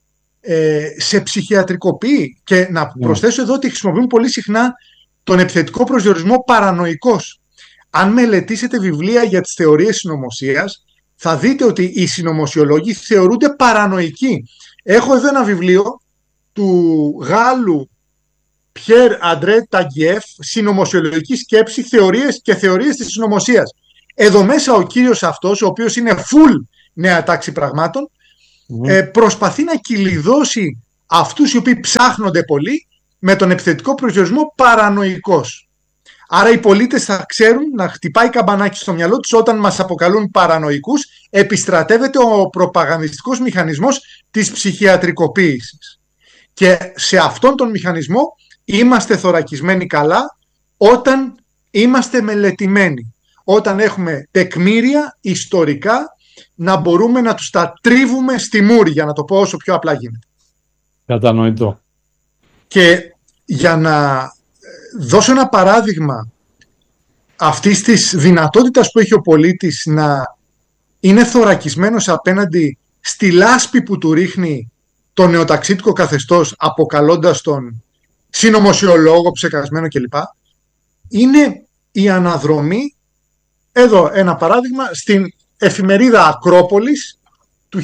σε ψυχιατρικοποιεί. Και να προσθέσω εδώ ότι χρησιμοποιούν πολύ συχνά τον επιθετικό προσδιορισμό παρανοϊκός. Αν μελετήσετε βιβλία για τις θεωρίες συνωμοσίας, θα δείτε ότι οι συνωμοσιολόγοι θεωρούνται παρανοϊκοί. Έχω εδώ ένα βιβλίο του Γάλλου Πιέρ Αντρέ Ταγκιέφ, συνωμοσιολογική σκέψη, θεωρίες και θεωρίες της συνωμοσίας. Εδώ μέσα ο κύριος αυτός, ο οποίος είναι full νέα τάξη πραγμάτων, προσπαθεί να κυλιδώσει αυτούς οι οποίοι ψάχνονται πολύ με τον επιθετικό προσδιορισμό παρανοϊκός. Άρα οι πολίτες θα ξέρουν να χτυπάει καμπανάκι στο μυαλό τους όταν μας αποκαλούν παρανοϊκούς, επιστρατεύεται ο προπαγανδιστικός μηχανισμός της ψυχιατρικοποίησης. Και σε αυτόν τον μηχανισμό είμαστε θωρακισμένοι καλά όταν είμαστε μελετημένοι. Όταν έχουμε τεκμήρια ιστορικά να μπορούμε να τους τα τρίβουμε στη μούρη, για να το πω όσο πιο απλά γίνεται. Κατανοητό. Και για να δώσω ένα παράδειγμα αυτής της δυνατότητας που έχει ο πολίτης να είναι θωρακισμένος απέναντι στη λάσπη που του ρίχνει το νεοταξίτικο καθεστώς, αποκαλώντας τον συνωμοσιολόγο, ψεκασμένο κλπ. Είναι η αναδρομή, εδώ ένα παράδειγμα, στην εφημερίδα Ακρόπολης του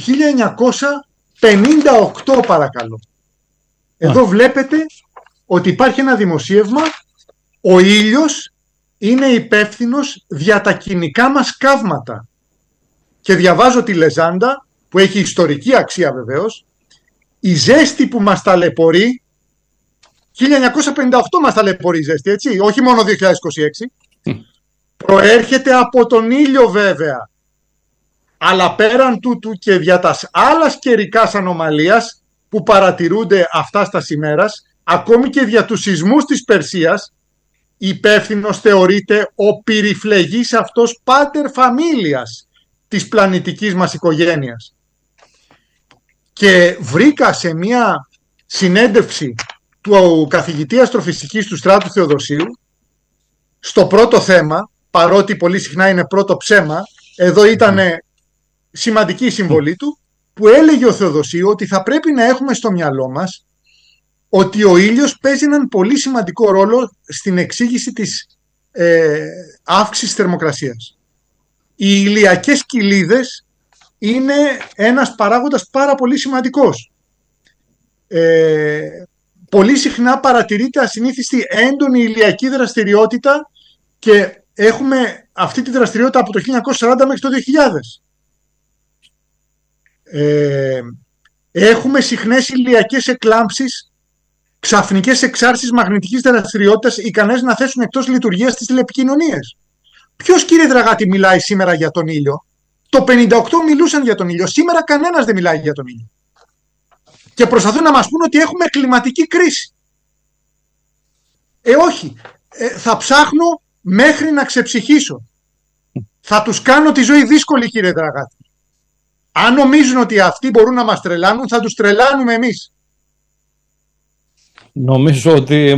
1958 παρακαλώ. Εδώ βλέπετε ότι υπάρχει ένα δημοσίευμα, ο ήλιος είναι υπεύθυνος για τα κοινικά μας καύματα. Και διαβάζω τη λεζάντα που έχει ιστορική αξία βεβαίως, η ζέστη που μας ταλαιπωρεί, 1958 μας ταλαιπωρεί η ζέστη, έτσι, όχι μόνο 2026, προέρχεται από τον ήλιο βέβαια. Αλλά πέραν τούτου και δια τας άλλας καιρικάς ανομαλίας που παρατηρούνται αυτά στα ημέρας, ακόμη και δια τους σεισμούς της Περσίας, υπεύθυνος θεωρείται ο πυρηφλεγής αυτός πάτερ φαμίλιας της πλανητικής μας οικογένειας. Και βρήκα σε μια συνέντευξη του καθηγητή αστροφυσικής του Στράτου Θεοδοσίου, στο πρώτο θέμα, παρότι πολύ συχνά είναι πρώτο ψέμα, εδώ ήταν σημαντική η συμβολή του, που έλεγε ο Θεοδοσίου ότι θα πρέπει να έχουμε στο μυαλό μας ότι ο ήλιος παίζει έναν πολύ σημαντικό ρόλο στην εξήγηση της αύξησης θερμοκρασίας. Οι ηλιακές κοιλίδες είναι ένας παράγοντας πάρα πολύ σημαντικός. Πολύ συχνά παρατηρείται ασυνήθιστη έντονη ηλιακή δραστηριότητα και έχουμε αυτή τη δραστηριότητα από το 1940 μέχρι το 2000. Έχουμε συχνές ηλιακές εκλάμψεις, ξαφνικές εξάρσεις μαγνητικής δραστηριότητας ικανές να θέσουν εκτός λειτουργίας τις τηλεπικοινωνίες. Ποιος, κύριε Δραγάτη, μιλάει σήμερα για τον ήλιο? Το 58 μιλούσαν για τον ήλιο. Σήμερα κανένας δεν μιλάει για τον ήλιο. Και προσπαθούν να μας πούν ότι έχουμε κλιματική κρίση. Όχι. Θα ψάχνω μέχρι να ξεψυχήσω. Θα τους κάνω τη ζωή δύσκολη, κύριε Δραγάτη. Αν νομίζουν ότι αυτοί μπορούν να μας τρελάνουν, θα τους τρελάνουμε εμείς. Νομίζω ότι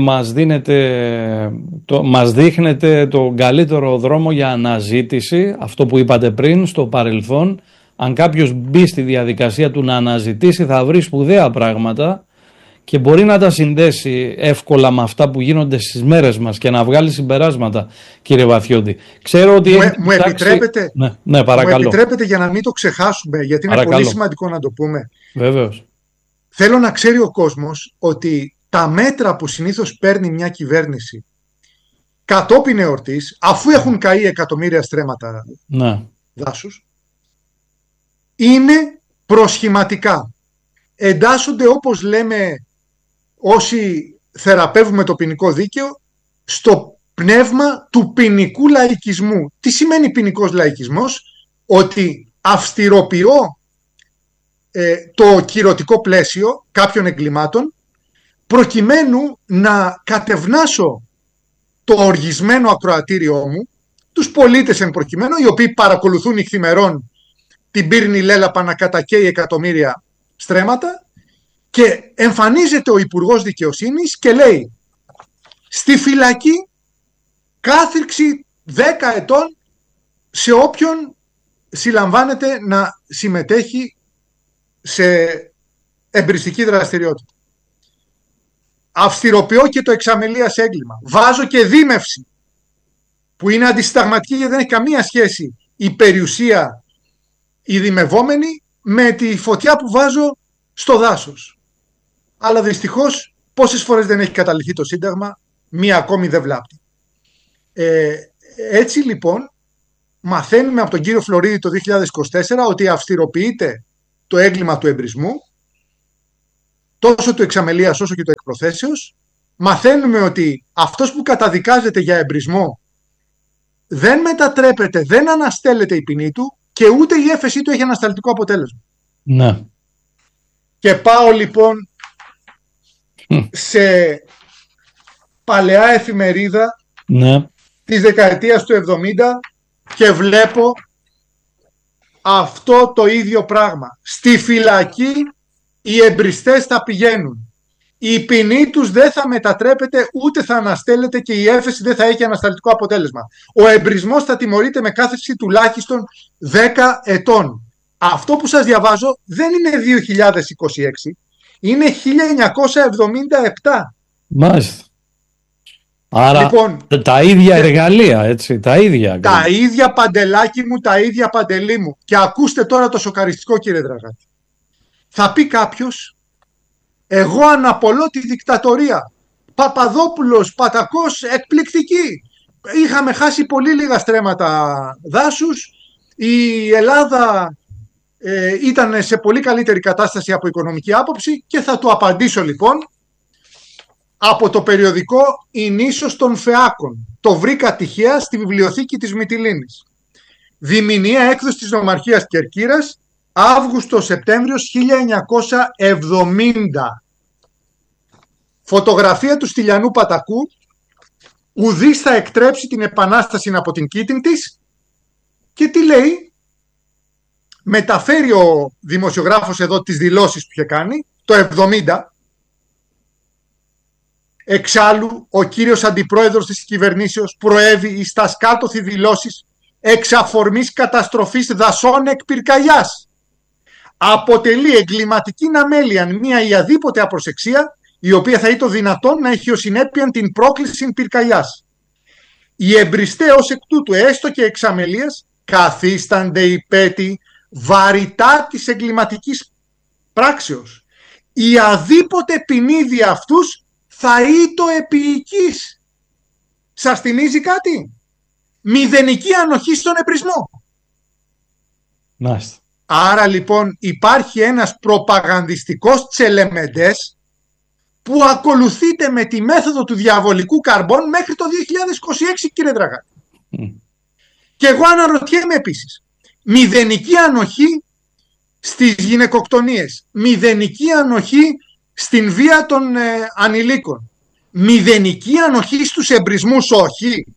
μας δείχνετε τον καλύτερο δρόμο για αναζήτηση, αυτό που είπατε πριν, στο παρελθόν. Αν κάποιος μπει στη διαδικασία του να αναζητήσει, θα βρει σπουδαία πράγματα και μπορεί να τα συνδέσει εύκολα με αυτά που γίνονται στις μέρες μας και να βγάλει συμπεράσματα, κύριε Βαθιώτη. Ξέρω ότι μου επιτρέπετε, ναι, παρακαλώ. Μου επιτρέπετε, για να μην το ξεχάσουμε, γιατί είναι πολύ σημαντικό να το πούμε. Βεβαίως. Θέλω να ξέρει ο κόσμος ότι τα μέτρα που συνήθως παίρνει μια κυβέρνηση κατόπιν εορτής, αφού έχουν καεί εκατομμύρια στρέμματα δάσους, είναι προσχηματικά. Εντάσσονται, όπως λέμε όσοι θεραπεύουμε το ποινικό δίκαιο, στο πνεύμα του ποινικού λαϊκισμού. Τι σημαίνει ποινικός λαϊκισμός? Ότι αυστηροποιώ το κυρωτικό πλαίσιο κάποιων εγκλημάτων προκειμένου να κατευνάσω το οργισμένο ακροατήριό μου, τους πολίτες εν προκειμένου, οι οποίοι παρακολουθούν νυχθημερών την πύρνη λέλαπα να κατακαίει εκατομμύρια στρέμματα, και εμφανίζεται ο Υπουργός Δικαιοσύνης και λέει στη φυλακή κάθριξη 10 ετών σε όποιον συλλαμβάνεται να συμμετέχει σε εμπριστική δραστηριότητα. Αυστηροποιώ και το εξαμελίας έγκλημα. Βάζω και δίμευση, που είναι αντισυνταγματική γιατί δεν έχει καμία σχέση η περιουσία, η δημευόμενη, με τη φωτιά που βάζω στο δάσος. Αλλά δυστυχώς πόσες φορές δεν έχει καταληθεί το Σύνταγμα, μία ακόμη δεν βλάπτει. Έτσι λοιπόν μαθαίνουμε από τον κύριο Φλωρίδη το 2024 ότι αυστηροποιείται το έγκλημα του εμπρισμού, τόσο του εξαμελίας όσο και του εκπροθέσεως. Μαθαίνουμε ότι αυτός που καταδικάζεται για εμπρισμό δεν μετατρέπεται, δεν αναστέλλεται η ποινή του και ούτε η έφεσή του έχει ανασταλτικό αποτέλεσμα. Ναι. Και πάω λοιπόν σε παλαιά εφημερίδα της δεκαετίας του 70 και βλέπω αυτό το ίδιο πράγμα. Στη φυλακή οι εμπριστές θα πηγαίνουν. Η ποινή τους δεν θα μετατρέπεται ούτε θα αναστέλλεται και η έφεση δεν θα έχει ανασταλτικό αποτέλεσμα. Ο εμπρισμός θα τιμωρείται με κάθριξη τουλάχιστον 10 ετών. Αυτό που σας διαβάζω δεν είναι 2026, είναι 1977. Μάλιστα. Άρα λοιπόν, τα ίδια εργαλεία, έτσι, τα ίδια. Τα ίδια, Παντελάκι μου, τα ίδια, Παντελή μου. Και ακούστε τώρα το σοκαριστικό, κύριε Δραγάτη. Θα πει κάποιος, εγώ αναπολώ τη δικτατορία. Παπαδόπουλος, Πατακός, εκπληκτική. Είχαμε χάσει πολύ λίγα στρέμματα δάσους. Η Ελλάδα ήταν σε πολύ καλύτερη κατάσταση από οικονομική άποψη και θα του απαντήσω λοιπόν από το περιοδικό «Η νήσος των Φεάκων». Το βρήκα τυχαία στη βιβλιοθήκη της Μυτιλήνης. Διμηνία, έκδοση της Νομαρχίας Κερκύρας, Αύγουστο-Σεπτέμβριος 1970. Φωτογραφία του Στυλιανού Πατακού. Ουδής θα εκτρέψει την επανάσταση από την κήτην της. Και τι λέει? Μεταφέρει ο δημοσιογράφος εδώ τις δηλώσεις που είχε κάνει το 70. Εξάλλου, ο κύριος αντιπρόεδρος της κυβερνήσεως προέβη εις τα σκάτωθι δηλώσεις εξ αφορμής καταστροφής δασών εκ πυρκαγιάς. Αποτελεί εγκληματική αμέλεια μία ή αδίποτε απροσεξία, η οποία θα ήταν δυνατόν να έχει ως συνέπεια την πρόκληση πυρκαγιάς. Οι εμπριστέ ως εκ τούτου, έστω και εξ αμελίας, καθίστανται υπέτη βαρυτά της εγκληματικής πράξεως. Η αδίποτε ποινή δι' αυτούς θα ήτο επίοικης. Σας θυμίζει κάτι? Μηδενική ανοχή στον εμπρισμό. Μάλιστα. Άρα λοιπόν υπάρχει ένας προπαγανδιστικός τσελεμεντές που ακολουθείται με τη μέθοδο του διαβολικού καρμπών μέχρι το 2026, κύριε Δραγάτη. Και εγώ αναρωτιέμαι επίσης, μηδενική ανοχή στις γυναικοκτονίες, μηδενική ανοχή στην βία των ανηλίκων, μηδενική ανοχή στους εμπρισμούς, όχι?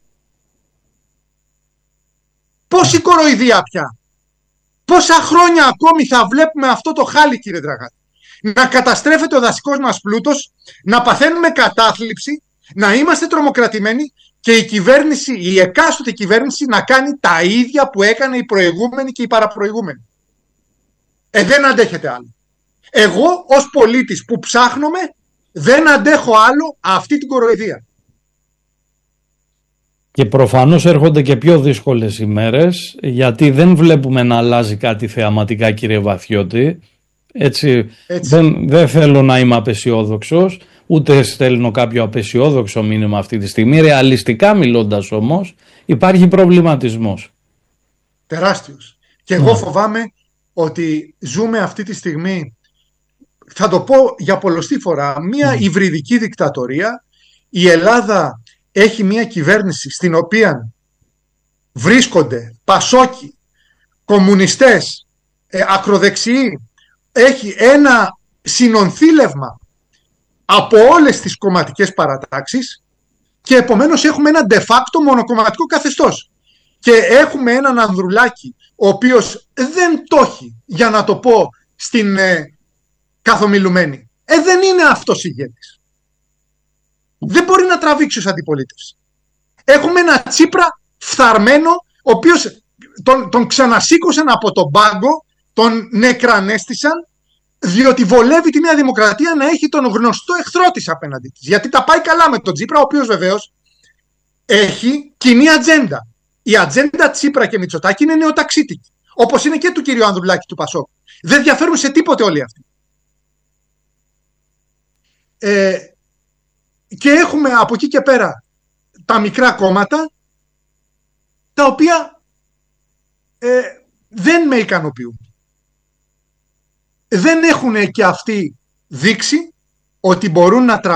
Πόση κοροϊδία πια? Πόσα χρόνια ακόμη θα βλέπουμε αυτό το χάλι, κύριε Δραγάτη? Να καταστρέφεται ο δασικός μας πλούτος, να παθαίνουμε κατάθλιψη, να είμαστε τρομοκρατημένοι και η κυβέρνηση, η εκάστοτε κυβέρνηση να κάνει τα ίδια που έκανε η προηγούμενη και η παραπροηγούμενη. Δεν αντέχετε άλλο. Εγώ ως πολίτης που ψάχνομαι δεν αντέχω άλλο αυτή την κοροϊδία. Και προφανώς έρχονται και πιο δύσκολες ημέρες, γιατί δεν βλέπουμε να αλλάζει κάτι θεαματικά, κύριε Βαθιώτη. Έτσι. Δεν θέλω να είμαι απεσιόδοξος, ούτε στέλνω κάποιο απεσιόδοξο μήνυμα αυτή τη στιγμή. Ρεαλιστικά μιλώντας όμως, υπάρχει προβληματισμός. Τεράστιος. Και εγώ φοβάμαι ότι ζούμε αυτή τη στιγμή, θα το πω για πολλοστή φορά, μια υβριδική δικτατορία. Η Ελλάδα έχει μια κυβέρνηση στην οποία βρίσκονται πασόκοι, κομμουνιστές, ακροδεξιοί. Έχει ένα συνονθήλευμα από όλες τις κομματικές παρατάξεις και επομένως έχουμε ένα de facto μονοκομματικό καθεστώς. Και έχουμε έναν Ανδρουλάκη ο οποίος δεν το έχει, για να το πω στην καθομιλουμένη. Δεν είναι αυτός ηγέτης. Δεν μπορεί να τραβήξει ως αντιπολίτευση. Έχουμε ένα Τσίπρα φθαρμένο, ο οποίος τον ξανασήκωσαν από τον πάγκο, τον νεκρανέστησαν, διότι βολεύει τη Νέα Δημοκρατία να έχει τον γνωστό εχθρό της απέναντι της. Γιατί τα πάει καλά με τον Τσίπρα, ο οποίος βεβαίως έχει κοινή ατζέντα. Η ατζέντα Τσίπρα και Μητσοτάκη είναι νεοταξίτικη, όπως είναι και του κυρίου Ανδρουλάκη του Πασόκ. Δεν διαφέρουν σε τίποτε όλοι αυτοί. Και έχουμε από εκεί και πέρα τα μικρά κόμματα, τα οποία δεν με ικανοποιούν. Δεν έχουν και αυτοί δείξει ότι μπορούν να